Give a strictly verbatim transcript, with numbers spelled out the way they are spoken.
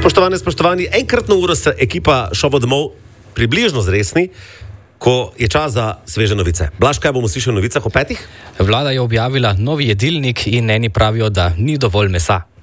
Spoštovane, spoštovani, enkratno uro se ekipa Šobo domov približno zresni, ko je čas za sveže novice. Blaž, kaj bomo slišali v novicah o petih? Vlada je objavila novi jedilnik in eni pravijo, da ni dovolj mesa.